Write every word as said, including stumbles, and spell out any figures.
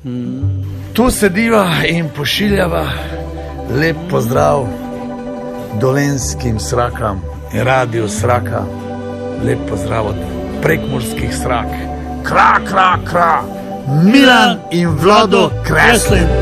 Tu sediva in pošiljava lep pozdrav dolenjskim Srakam in Radiu Sraka. Lep pozdrav od prekmurskih Srak. Kra, kra, kra, Milan in Vlado Kreslin.